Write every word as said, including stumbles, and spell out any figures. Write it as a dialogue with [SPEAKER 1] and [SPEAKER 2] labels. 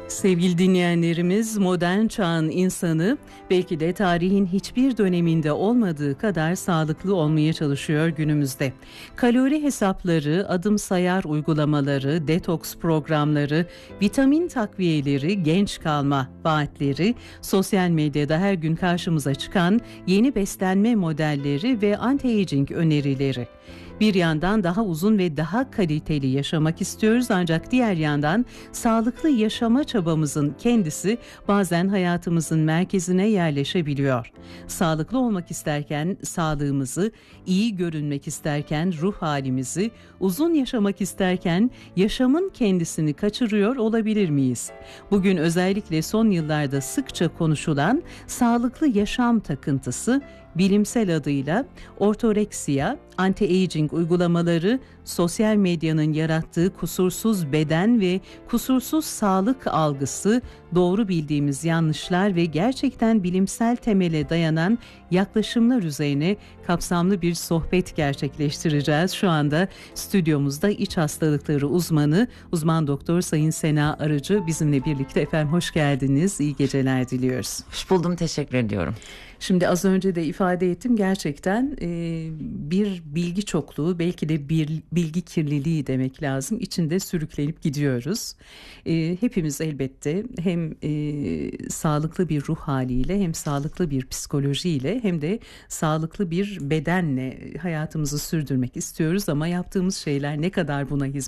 [SPEAKER 1] Sevgili dinleyenlerimiz, modern çağın insanı belki de tarihin hiçbir döneminde olmadığı kadar sağlıklı olmaya çalışıyor günümüzde. Kalori hesapları, adım sayar uygulamaları, detoks programları, vitamin takviyeleri, genç kalma vaatleri, sosyal medyada her gün karşımıza çıkan yeni beslenme modelleri ve anti-aging önerileri. Bir yandan daha uzun ve daha kaliteli yaşamak istiyoruz, ancak diğer yandan sağlıklı yaşama çabamızın kendisi bazen hayatımızın merkezine yerleşebiliyor. Sağlıklı olmak isterken sağlığımızı, iyi görünmek isterken ruh halimizi, uzun yaşamak isterken yaşamın kendisini kaçırıyor olabilir miyiz? Bugün özellikle son yıllarda sıkça konuşulan sağlıklı yaşam takıntısı, bilimsel adıyla ortoreksiya, anti-aging uygulamaları, sosyal medyanın yarattığı kusursuz beden ve kusursuz sağlık algısı, doğru bildiğimiz yanlışlar ve gerçekten bilimsel temele dayanan yaklaşımlar üzerine kapsamlı bir sohbet gerçekleştireceğiz. Şu anda stüdyomuzda iç hastalıkları uzmanı, uzman doktor Sayın Sena Arıcı bizimle birlikte. Efendim hoş geldiniz, iyi geceler diliyoruz.
[SPEAKER 2] Hoş buldum, teşekkür ediyorum.
[SPEAKER 1] Şimdi az önce de ifade ettim, gerçekten e, bir bilgi çokluğu, belki de bir bilgi kirliliği demek lazım, içinde sürüklenip gidiyoruz. E, hepimiz elbette hem e, sağlıklı bir ruh haliyle, hem sağlıklı bir psikolojiyle, hem de sağlıklı bir bedenle hayatımızı sürdürmek istiyoruz, ama yaptığımız şeyler ne kadar buna hizmet